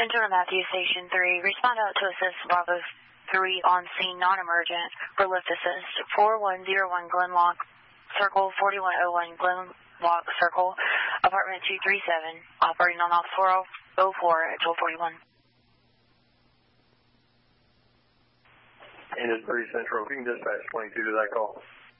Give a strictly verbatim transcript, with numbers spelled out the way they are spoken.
Center Matthew Station three, respond out to assist Bravo three on scene, non-emergent, for lift assist, four one zero one Glenlock Circle, forty-one oh one Glenlock Circle, apartment two three seven, operating on off four oh four at twelve forty-one. Indus three Central, if you can dispatch twenty-two to that call.